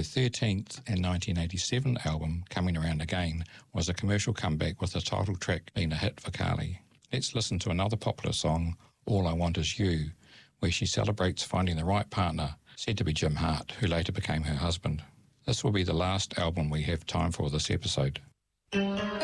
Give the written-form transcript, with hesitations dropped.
Her 13th and 1987 album, Coming Around Again, was a commercial comeback with the title track being a hit for Carly. Let's listen to another popular song, All I Want Is You, where she celebrates finding the right partner, said to be Jim Hart, who later became her husband. This will be the last album we have time for this episode.